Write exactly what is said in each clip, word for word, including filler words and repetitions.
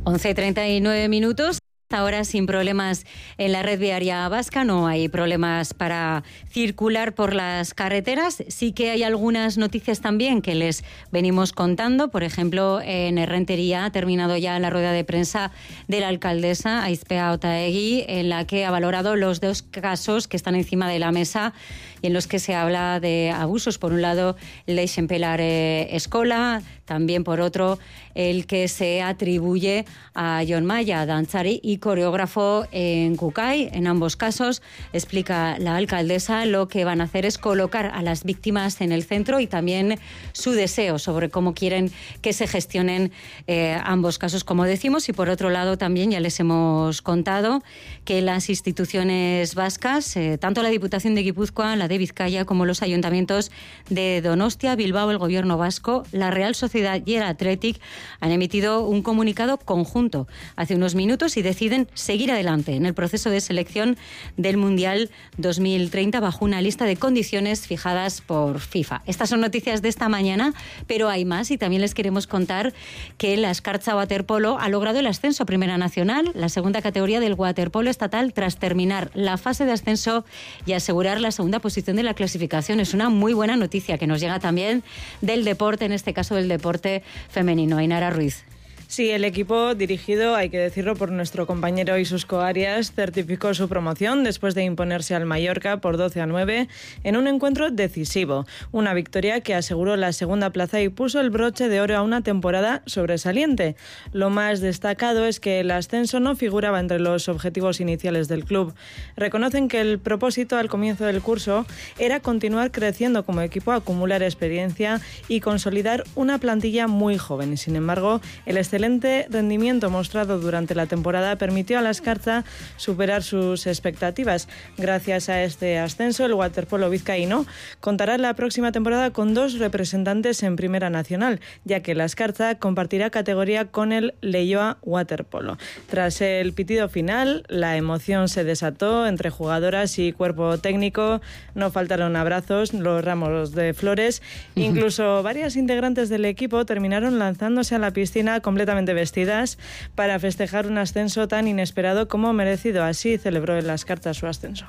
once treinta y nueve minutos. Ahora sin problemas en la red viaria vasca, no hay problemas para circular por las carreteras. Sí que hay algunas noticias también que les venimos contando. Por ejemplo, en Errentería ha terminado ya la rueda de prensa de la alcaldesa Aizpea Otaegui, en la que ha valorado los dos casos que están encima de la mesa y en los que se habla de abusos. Por un lado, el de Xempelar eh, Escola, también por otro, el que se atribuye a Jon Maya, dantzari y coreógrafo en Cucay. En ambos casos, explica la alcaldesa, lo que van a hacer es colocar a las víctimas en el centro y también su deseo sobre cómo quieren que se gestionen eh, ambos casos, como decimos. Y por otro lado, también ya les hemos contado que las instituciones vascas, eh, tanto la Diputación de Guipúzcoa, la de Vizcaya, como los ayuntamientos de Donostia, Bilbao, el Gobierno vasco, la Real Sociedad y el Athletic, han emitido un comunicado conjunto hace unos minutos y deciden seguir adelante en el proceso de selección del Mundial dos mil treinta bajo una lista de condiciones fijadas por FIFA. Estas son noticias de esta mañana, pero hay más y también les queremos contar que la Escarcha Waterpolo ha logrado el ascenso a Primera Nacional, la segunda categoría del waterpolo estatal, tras terminar la fase de ascenso y asegurar la segunda posición de la clasificación. Es una muy buena noticia que nos llega también del deporte, en este caso del deporte femenino. Ainara Ruiz. Sí, el equipo dirigido, hay que decirlo, por nuestro compañero Isusco Arias, certificó su promoción después de imponerse al Mallorca por doce a nueve en un encuentro decisivo. Una victoria que aseguró la segunda plaza y puso el broche de oro a una temporada sobresaliente. Lo más destacado es que el ascenso no figuraba entre los objetivos iniciales del club. Reconocen que el propósito al comienzo del curso era continuar creciendo como equipo, acumular experiencia y consolidar una plantilla muy joven. Sin embargo, el excelente rendimiento mostrado durante la temporada permitió a la Escarcha superar sus expectativas. Gracias a este ascenso, el waterpolo vizcaíno contará la próxima temporada con dos representantes en Primera Nacional, ya que la Escarcha compartirá categoría con el Leioa Waterpolo. Tras el pitido final, la emoción se desató entre jugadoras y cuerpo técnico. No faltaron abrazos, los ramos de flores. Incluso varias integrantes del equipo terminaron lanzándose a la piscina completamente vestidas para festejar un ascenso tan inesperado como merecido. Así celebró en las cartas su ascenso.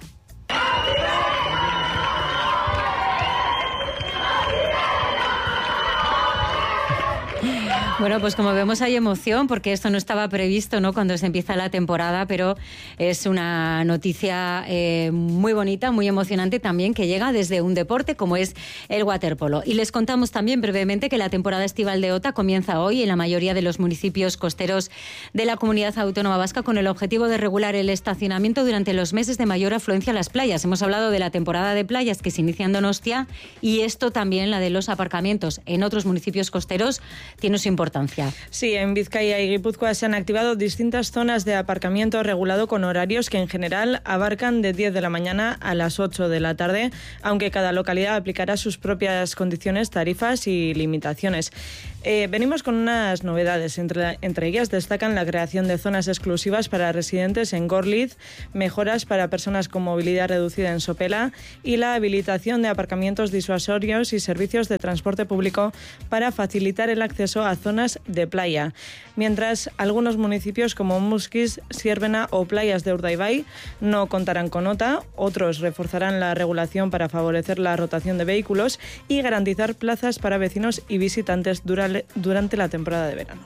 Bueno, pues como vemos hay emoción porque esto no estaba previsto, ¿no?, cuando se empieza la temporada, pero es una noticia eh, muy bonita, muy emocionante también, que llega desde un deporte como es el waterpolo. Y les contamos también brevemente que la temporada estival de OTA comienza hoy en la mayoría de los municipios costeros de la Comunidad Autónoma Vasca con el objetivo de regular el estacionamiento durante los meses de mayor afluencia a las playas. Hemos hablado de la temporada de playas que se inicia en Donostia y esto también, la de los aparcamientos en otros municipios costeros, tiene su importancia. Sí, en Vizcaya y Guipúzcoa se han activado distintas zonas de aparcamiento regulado con horarios que en general abarcan de diez de la mañana a las ocho de la tarde, aunque cada localidad aplicará sus propias condiciones, tarifas y limitaciones. Eh, venimos con unas novedades, entre, entre ellas destacan la creación de zonas exclusivas para residentes en Gorliz, mejoras para personas con movilidad reducida en Sopela y la habilitación de aparcamientos disuasorios y servicios de transporte público para facilitar el acceso a zonas de playa. Mientras algunos municipios como Musquis, Siérvena o playas de Urdaibai no contarán con OTA, otros reforzarán la regulación para favorecer la rotación de vehículos y garantizar plazas para vecinos y visitantes durante durante la temporada de verano.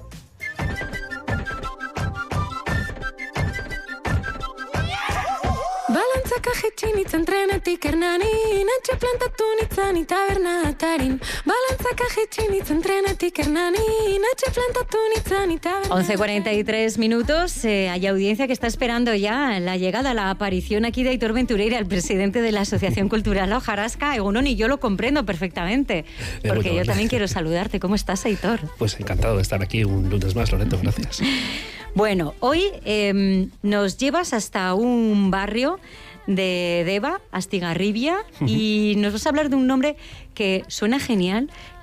Balantzaka jetxin itzen trenetik ernanin, etxe plantatu nitzan ita bernatarin. Balantzaka jetxin itzen trenetik ernanin, etxe plantatu nitzan ita bernatarin. once cuarenta y tres minutos, eh, hay audiencia que está esperando ya la llegada, la aparición aquí de Aitor Ventureira, el presidente de la Asociación Cultural Hojarasca. Egunon, y yo lo comprendo perfectamente, porque bueno, yo vale. también quiero saludarte. ¿Cómo estás, Aitor? Pues encantado de estar aquí un lunes más, Loreto, gracias. Bueno, hoy eh, nos llevas hasta un barrio de Deva, Astigarribia, y nos vas a hablar de un nombre que suena genial,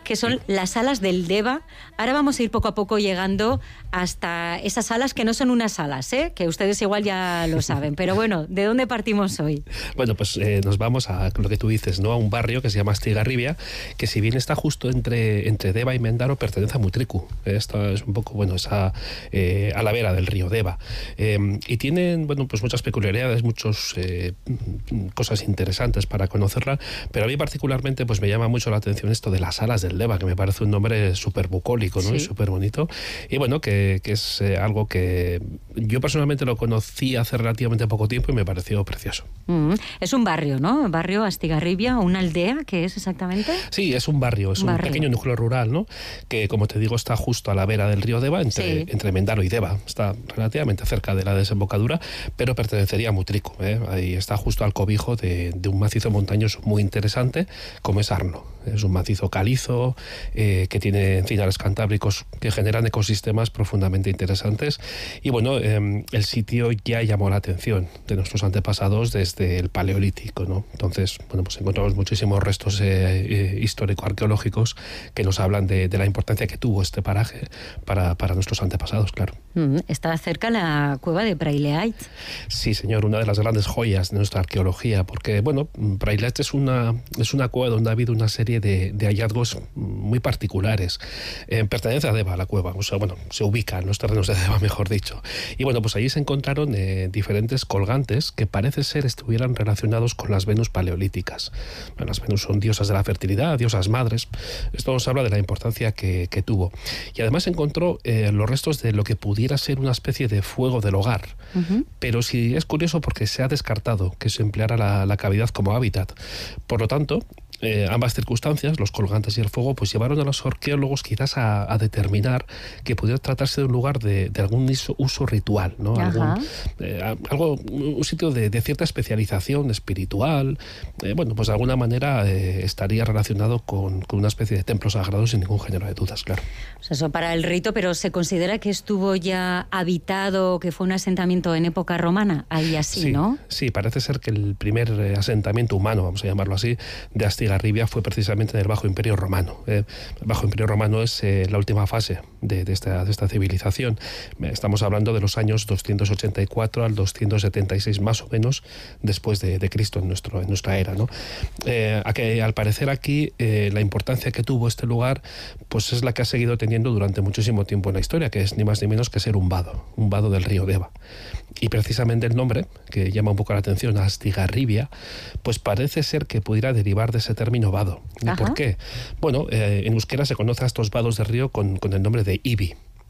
que son las salas del Deva. Ahora vamos a ir poco a poco llegando hasta esas salas que no son unas salas, ¿eh? Que ustedes igual ya lo saben. Pero bueno, ¿de dónde partimos hoy? Bueno, pues eh, nos vamos a lo que tú dices, ¿no? A un barrio que se llama Astigarribia, que si bien está justo entre, entre Deva y Mendaro, pertenece a Mutriku. Esta es un poco, bueno, esa eh, a la vera del río Deva. Eh, y tienen, bueno, pues muchas peculiaridades, muchas eh, cosas interesantes para conocerla, pero a mí particularmente pues me llama mucho la atención esto de las salas del Deva, que me parece un nombre súper bucólico, ¿no? Sí. Y súper bonito. Y bueno, que, que es eh, algo que yo personalmente lo conocí hace relativamente poco tiempo y me pareció precioso. Mm, es un barrio, ¿no? Barrio Astigarribia, una aldea, ¿qué es exactamente? Sí, es un barrio, es un, un pequeño núcleo rural, ¿no? Que, como te digo, está justo a la vera del río Deva, entre, sí. entre Mendaro y Deva. Está relativamente cerca de la desembocadura, pero pertenecería a Mutriku, ¿eh? Ahí está justo al cobijo de, de un macizo montañoso muy interesante, como es Arno. Es un macizo calizo eh, que tiene encinares cantábricos que generan ecosistemas profundamente interesantes. Y bueno, eh, el sitio ya llamó la atención de nuestros antepasados desde el Paleolítico, ¿no? Entonces, bueno, pues encontramos muchísimos restos eh, eh, histórico-arqueológicos que nos hablan de, de la importancia que tuvo este paraje para, para nuestros antepasados, claro. Mm, está cerca la cueva de Prailleait. Sí, señor, una de las grandes joyas de nuestra arqueología, porque, bueno, Prailleait es una, es una cueva donde ha habido una serie de, de hallazgos muy particulares. Eh, pertenece a Deva, la cueva, o sea, bueno, se ubica en los terrenos de Deva, mejor dicho. Y bueno, pues allí se encontraron eh, diferentes colgantes que parece ser estuvieran relacionados con las Venus paleolíticas. Bueno, las Venus son diosas de la fertilidad, diosas madres. Esto nos habla de la importancia que, que tuvo. Y además se encontró eh, los restos de lo que pudiera ser una especie de fuego del hogar. Uh-huh. Pero sí es curioso porque se ha descartado que se empleara la, la cavidad como hábitat. Por lo tanto, Eh, ambas circunstancias, los colgantes y el fuego, pues llevaron a los arqueólogos quizás a, a determinar que pudiera tratarse de un lugar de, de algún uso, uso ritual, ¿no? Algún, eh, algo, un sitio de, de cierta especialización espiritual. Eh, bueno, pues de alguna manera eh, estaría relacionado con, con una especie de templo sagrado sin ningún género de dudas, claro. Pues eso para el rito, pero ¿se considera que estuvo ya habitado, que fue un asentamiento en época romana? Ahí así, sí, ¿no? Sí, parece ser que el primer asentamiento humano, vamos a llamarlo así, de Astigarribia fue precisamente en el Bajo Imperio Romano. Eh, el Bajo Imperio Romano es eh, la última fase de, de, esta, de esta civilización. Estamos hablando de los años doscientos ochenta y cuatro al doscientos setenta y seis más o menos después de, de Cristo en, nuestro, en nuestra era, ¿no? Eh, a que, al parecer aquí eh, la importancia que tuvo este lugar pues es la que ha seguido teniendo durante muchísimo tiempo en la historia, que es ni más ni menos que ser un vado, un vado del río Deva. Y precisamente el nombre, que llama un poco la atención, Astigarribia, pues parece ser que pudiera derivar de ese término vado. ¿Y por qué? Bueno, eh, en euskera se conoce a estos vados de río con, con el nombre de ibi.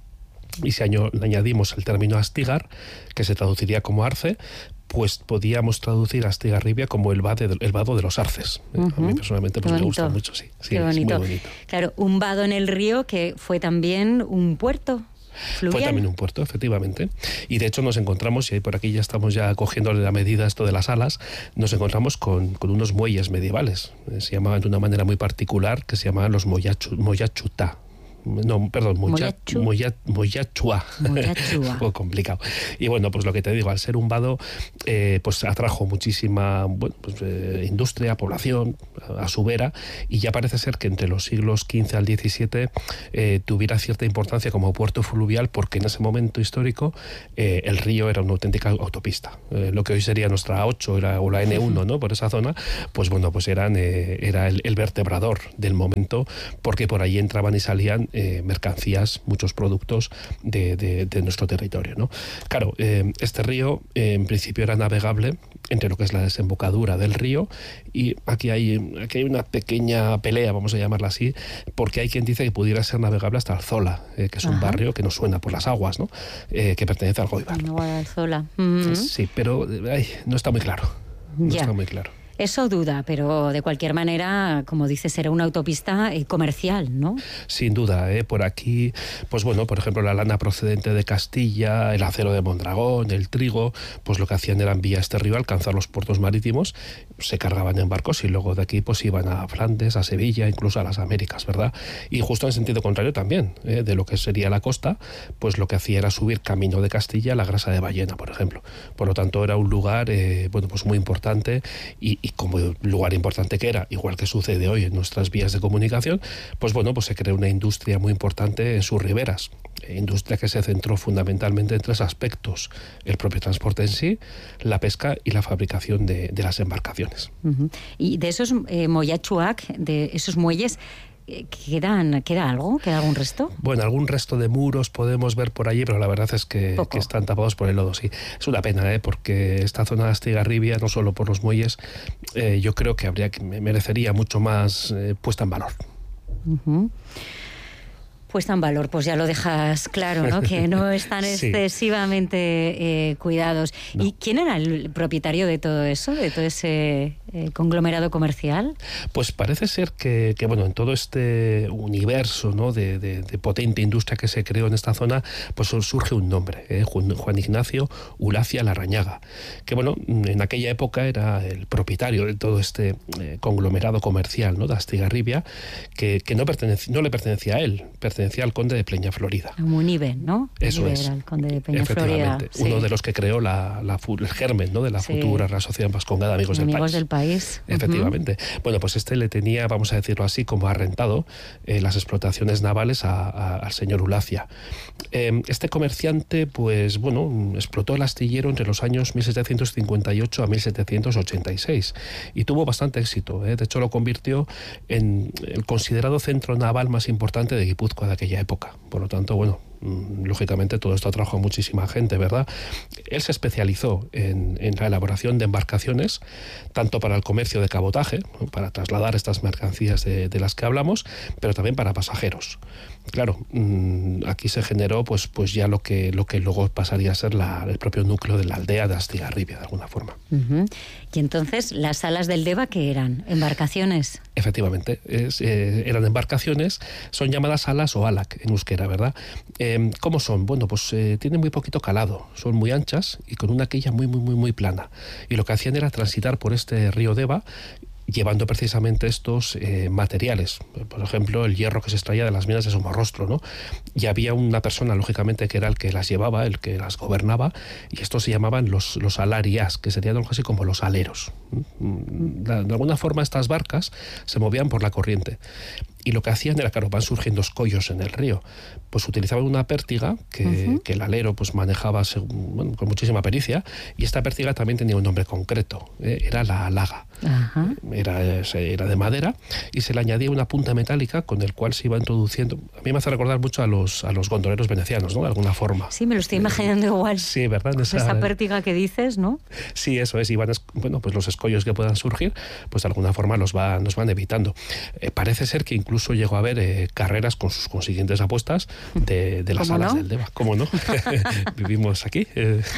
Y si año, le añadimos el término astigar, que se traduciría como arce, pues podíamos traducir Astigarribia como el vado de, el vado de los arces. Uh-huh. A mí personalmente pues, me gusta mucho, sí. sí Qué bonito. Es muy bonito. Claro, un vado en el río que fue también un puerto. Fluvial. Fue también un puerto, efectivamente. Y de hecho nos encontramos, y por aquí ya estamos ya cogiéndole la medida a esto de las alas, nos encontramos con, con unos muelles medievales. Se llamaban de una manera muy particular, que se llamaban los moyachu, moyachuta. No, perdón, Moyachu. Moya, Moyachua. Moyachua. Un poco complicado. Y bueno, pues lo que te digo, al ser un vado, eh, pues atrajo muchísima bueno, pues, eh, industria, población a su vera, y ya parece ser que entre los siglos quince al diecisiete eh, tuviera cierta importancia como puerto fluvial, porque en ese momento histórico eh, el río era una auténtica autopista. Eh, lo que hoy sería nuestra A ocho era, o la ene uno, ¿no? Por esa zona, pues bueno, pues eran, eh, era el, el vertebrador del momento, porque por ahí entraban y salían Eh, mercancías, muchos productos de, de, de nuestro territorio, ¿no? Claro, eh, este río eh, en principio era navegable entre lo que es la desembocadura del río, y aquí hay, aquí hay una pequeña pelea, vamos a llamarla así, porque hay quien dice que pudiera ser navegable hasta Alzola, eh, que es un Ajá. barrio que nos suena por las aguas, ¿no? Eh, que pertenece al Goibar. Alzola. Mm-hmm. Sí, pero ay, no está muy claro. No ya. está muy claro. Eso duda, pero de cualquier manera, como dices, era una autopista comercial, ¿no? Sin duda, ¿eh? Por aquí, pues bueno, por ejemplo, la lana procedente de Castilla, el acero de Mondragón, el trigo, pues lo que hacían era enviar este río a alcanzar los puertos marítimos, se cargaban en barcos y luego de aquí pues iban a Flandes, a Sevilla, incluso a las Américas, ¿verdad? Y justo en sentido contrario también, ¿eh? De lo que sería la costa, pues lo que hacía era subir camino de Castilla la grasa de ballena, por ejemplo. Por lo tanto, era un lugar, eh, bueno, pues muy importante y y como lugar importante que era, igual que sucede hoy en nuestras vías de comunicación, pues bueno, pues se creó una industria muy importante en sus riberas. Industria que se centró fundamentalmente en tres aspectos: el propio transporte en sí, la pesca y la fabricación de, de las embarcaciones. Uh-huh. Y de esos eh, moyachuac, de esos muelles, ¿Quedan, ¿Queda algo? ¿Queda algún resto? Bueno, algún resto de muros podemos ver por allí, pero la verdad es que, que están tapados por el lodo, sí. Es una pena, ¿eh? Porque esta zona de Astigarribia, no solo por los muelles, eh, yo creo que habría que merecería mucho más eh, puesta en valor. Uh-huh. Puesta en valor, pues ya lo dejas claro, ¿no? Que no están sí. excesivamente eh, cuidados. No. ¿Y quién era el propietario de todo eso, de todo ese eh, conglomerado comercial? Pues parece ser que, que bueno, en todo este universo, ¿no? de, de, de potente industria que se creó en esta zona, pues surge un nombre, ¿eh? Juan Ignacio Ulacia Larrañaga, que bueno, en aquella época era el propietario de todo este eh, conglomerado comercial, ¿no? de Astigarribia, que, que no, pertenecía, no le pertenecía a él, pertenecía al conde de Peñaflorida. Munive, ¿no? Eso Munive es. Era el conde de Peñaflorida. Efectivamente. Sí. Uno de los que creó la, la, el germen, ¿no? de la sí. futura Real Sociedad Vascongada Amigos, Amigos del País. del País. Efectivamente. Uh-huh. Bueno, pues este le tenía, vamos a decirlo así, como arrendado eh, las explotaciones navales a, a, al señor Ulacia. Eh, este comerciante, pues bueno, explotó el astillero entre los años mil setecientos cincuenta y ocho a mil setecientos ochenta y seis y tuvo bastante éxito. ¿eh? De hecho, lo convirtió en el considerado centro naval más importante de Guipúzcoa de aquella época. Por lo tanto, bueno, lógicamente todo esto atrajo a muchísima gente, ¿verdad? Él se especializó en, en la elaboración de embarcaciones, tanto para el comercio de cabotaje, ¿no? para trasladar estas mercancías de, de las que hablamos, pero también para pasajeros. Claro, aquí se generó pues, pues ya lo que, lo que luego pasaría a ser la, el propio núcleo de la aldea de Astigarribia, de alguna forma. Uh-huh. Y entonces, ¿las salas del Deva qué eran? ¿Embarcaciones? Efectivamente, es, eh, eran embarcaciones, son llamadas salas o alac en euskera, ¿verdad? Eh, ¿Cómo son? Bueno, pues eh, tienen muy poquito calado, son muy anchas y con una quilla muy, muy, muy, muy plana. Y lo que hacían era transitar por este río Deva, llevando precisamente estos eh, materiales, por ejemplo el hierro que se extraía de las minas de Somorrostro, ¿no? Y había una persona, lógicamente, que era el que las llevaba, el que las gobernaba, y estos se llamaban los, los alarias, que serían algo así como los aleros. De, de alguna forma estas barcas se movían por la corriente. Y lo que hacían era, claro, van surgiendo escollos en el río, pues utilizaban una pértiga que, uh-huh. que el alero pues manejaba según, bueno, con muchísima pericia, y esta pértiga también tenía un nombre concreto, ¿eh? era la alaga. Uh-huh. Era, era de madera y se le añadía una punta metálica con el cual se iba introduciendo. A mí me hace recordar mucho a los, a los gondoleros venecianos, ¿no? De alguna forma. Sí, me lo estoy imaginando eh, igual. Sí, ¿verdad? Esa, esa pértiga que dices, ¿no? Sí, eso es. Y van, bueno, pues los escollos que puedan surgir, pues de alguna forma los, va, nos van evitando. Eh, parece ser que incluso Incluso llegó a haber eh, carreras con sus consiguientes apuestas de, de las salas no? del Deva. ¿Cómo no? Vivimos aquí.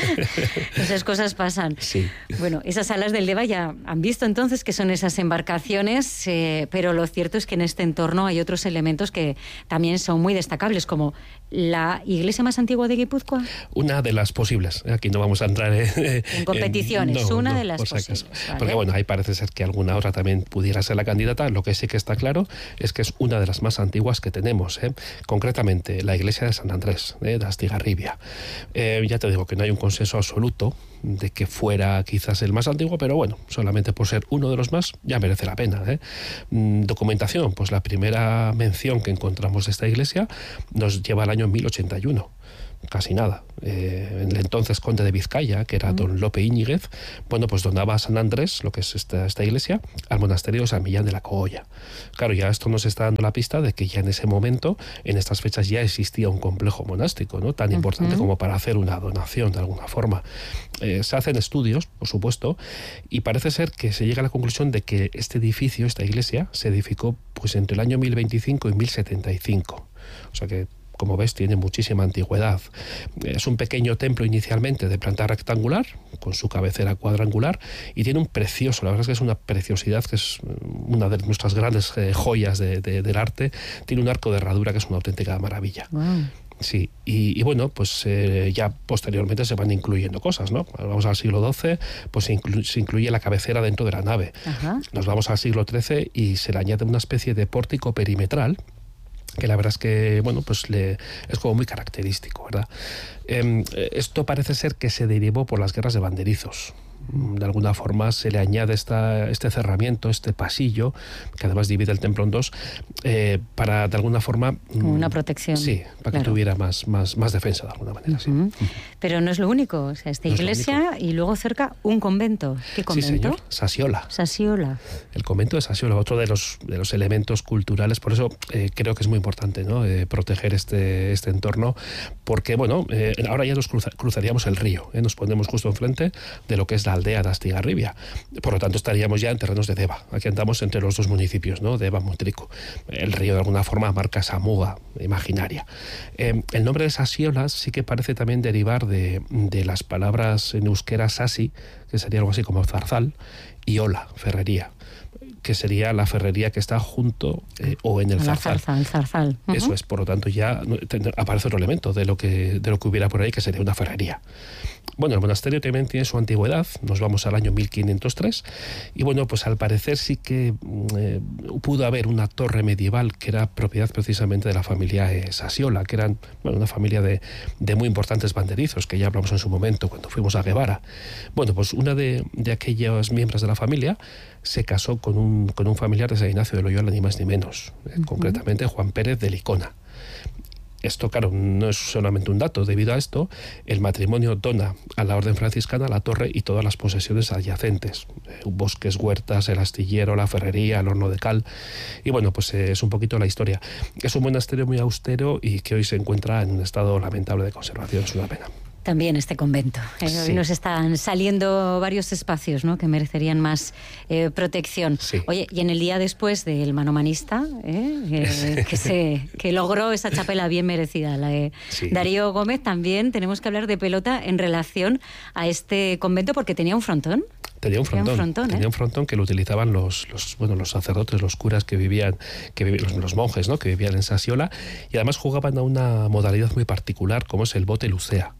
Esas cosas pasan. Sí. Bueno, esas salas del Deva ya han visto entonces que son esas embarcaciones, eh, pero lo cierto es que en este entorno hay otros elementos que también son muy destacables, como la iglesia más antigua de Guipúzcoa. Una de las posibles. Aquí no vamos a entrar eh, en competiciones. En, no, una no, de las posibles. ¿Vale? Porque bueno, ahí parece ser que alguna otra también pudiera ser la candidata. Lo que sí que está claro es que es una de las más antiguas que tenemos, ¿eh? Concretamente la iglesia de San Andrés, ¿eh? de Astigarribia. Eh, ya te digo que no hay un consenso absoluto de que fuera quizás el más antiguo, pero bueno, solamente por ser uno de los más ya merece la pena, ¿eh? Mm, documentación, pues la primera mención que encontramos de esta iglesia nos lleva al año mil ochenta y uno. Casi nada. Eh, el entonces conde de Vizcaya, que era don Lope Íñiguez, bueno, pues donaba a San Andrés, lo que es esta, esta iglesia, al monasterio de San Millán de la Cogolla. Claro, ya esto nos está dando la pista de que ya en ese momento, en estas fechas, ya existía un complejo monástico, ¿no? Tan importante uh-huh. como para hacer una donación de alguna forma. Eh, se hacen estudios, por supuesto, y parece ser que se llega a la conclusión de que este edificio, esta iglesia, se edificó pues entre el año mil veinticinco y mil setenta y cinco. O sea que, como ves, tiene muchísima antigüedad. Es un pequeño templo inicialmente de planta rectangular, con su cabecera cuadrangular, y tiene un precioso, la verdad es que es una preciosidad, que es una de nuestras grandes eh, joyas de, de, del arte. Tiene un arco de herradura que es una auténtica maravilla. Wow. Sí, y, y bueno, pues eh, ya posteriormente se van incluyendo cosas, ¿no? Vamos al siglo doce, pues se, inclu- se incluye la cabecera dentro de la nave. Ajá. Nos vamos al siglo trece y se le añade una especie de pórtico perimetral, que la verdad es que, bueno, pues le, es como muy característico, ¿verdad? Eh, esto parece ser que se derivó por las guerras de banderizos. De alguna forma se le añade esta, este cerramiento, este pasillo, que además divide el templo en dos, eh, para de alguna forma... Como una protección. Sí, para claro. que tuviera más, más, más defensa de alguna manera. Sí. Uh-huh. Pero no es lo único, o sea, esta no iglesia y luego cerca un convento. ¿Qué convento? Sí, señor, Sasiola. Sasiola. El convento de Sasiola, otro de los, de los elementos culturales, por eso eh, creo que es muy importante, ¿no? eh, proteger este, este entorno, porque bueno, eh, ahora ya nos cruza, cruzaríamos el río, ¿eh? nos ponemos justo enfrente de lo que es la aldea de Astigarribia, por lo tanto estaríamos ya en terrenos de Deva, aquí andamos entre los dos municipios, ¿no? Deva, Montrico. El río de alguna forma marca esa muga imaginaria. Eh, el nombre de Sasiola sí que parece también derivar de, de las palabras en euskera sasi, que sería algo así como zarzal, y ola, ferrería, que sería la ferrería que está junto eh, o en el la zarzal. zarza, el zarzal. Uh-huh. Eso es, por lo tanto ya aparece otro elemento de lo que de lo que hubiera por ahí, que sería una ferrería. Bueno, el monasterio también tiene su antigüedad, nos vamos al año mil quinientos tres, y bueno, pues al parecer sí que eh, pudo haber una torre medieval que era propiedad precisamente de la familia eh, Sasiola, que eran bueno, una familia de, de muy importantes banderizos, que ya hablamos en su momento cuando fuimos a Guevara. Bueno, pues una de, de aquellos miembros de la familia se casó con un, con un familiar de San Ignacio de Loyola, ni más ni menos, eh, uh-huh. concretamente Juan Pérez de Licona. Esto, claro, no es solamente un dato. Debido a esto, el matrimonio dona a la orden franciscana la torre y todas las posesiones adyacentes. Eh, bosques, huertas, el astillero, la ferrería, el horno de cal. Y bueno, pues eh, es un poquito la historia. Es un monasterio muy austero y que hoy se encuentra en un estado lamentable de conservación. Es una pena. También este convento. Eh, sí. Hoy nos están saliendo varios espacios, ¿no?, que merecerían más eh, protección. Sí. Oye, y en el día después del manomanista, ¿eh? eh, que, se, que logró esa chapela bien merecida, la de sí. Darío Gómez, también tenemos que hablar de pelota en relación a este convento, porque tenía un frontón. Tenía un frontón, tenía un frontón, ¿eh? tenía un frontón que lo utilizaban los, los, bueno, los sacerdotes, los curas que vivían, que vivían los, los monjes, ¿no?, que vivían en Sasiola, y además jugaban a una modalidad muy particular, como es el bote lucea.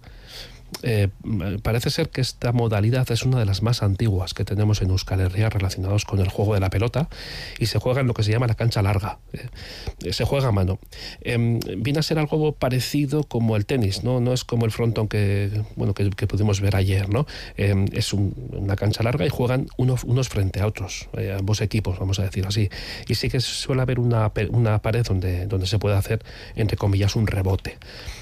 Eh, parece ser que esta modalidad es una de las más antiguas que tenemos en Euskal Herria relacionados con el juego de la pelota, y se juega en lo que se llama la cancha larga. Eh, se juega a mano. Eh, viene a ser algo parecido como el tenis, no, no es como el frontón que, bueno, que, que pudimos ver ayer, ¿no? Eh, es un, una cancha larga y juegan unos, unos frente a otros, eh, ambos equipos, vamos a decir así. Y sí que suele haber una, una pared donde, donde se puede hacer, entre comillas, un rebote.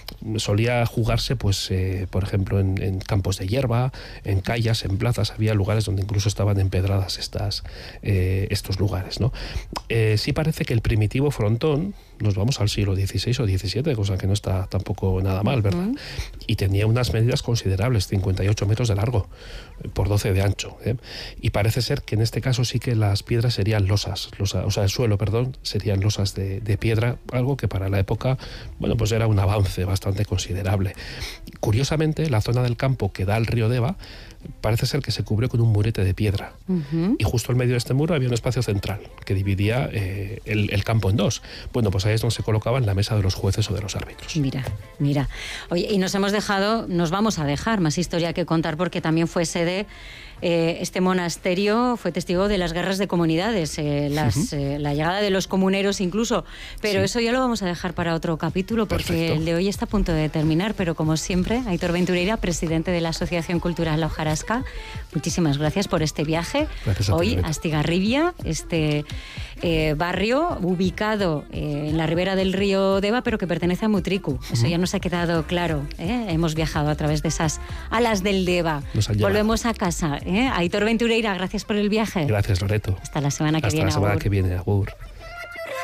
Solía jugarse, pues, eh, por ejemplo, en, en campos de hierba, en calles, en plazas. Había lugares donde incluso estaban empedradas estas, eh, estos lugares, ¿no? Eh, sí parece que el primitivo frontón, nos vamos al siglo dieciséis o diecisiete, cosa que no está tampoco nada mal, ¿verdad? Uh-huh. Y tenía unas medidas considerables, cincuenta y ocho metros de largo por doce de ancho, ¿eh? Y parece ser que en este caso sí que las piedras serían losas, losa, o sea, el suelo, perdón, serían losas de, de piedra, algo que para la época, bueno, pues era un avance bastante considerable. Curiosamente, la zona del campo que da al río Deva parece ser que se cubrió con un murete de piedra. Uh-huh. Y justo al medio de este muro había un espacio central que dividía eh, el, el campo en dos. Bueno, pues ahí es donde se colocaban la mesa de los jueces o de los árbitros. Mira, mira. Oye, y nos hemos dejado, nos vamos a dejar más historia que contar, porque también fue sede, eh, este monasterio fue testigo de las guerras de comunidades, eh, las, uh-huh. eh, la llegada de los comuneros incluso, pero sí. eso ya lo vamos a dejar para otro capítulo, porque Perfecto. El de hoy está a punto de terminar, pero como siempre, Aitor Ventureira, presidente de la Asociación Cultural La Hojarasca, muchísimas gracias por este viaje. Gracias a hoy ti, a Astigarribia, este eh, barrio ubicado eh, en la ribera del río Deva, pero que pertenece a Mutriku. Eso uh-huh. ya nos ha quedado claro, ¿eh? Hemos viajado a través de esas alas del Deva. Volvemos a casa, ¿eh? Aitor Ventureira, gracias por el viaje. Gracias, Loreto. Hasta la semana que Hasta viene. Hasta la semana agur. que viene, agur.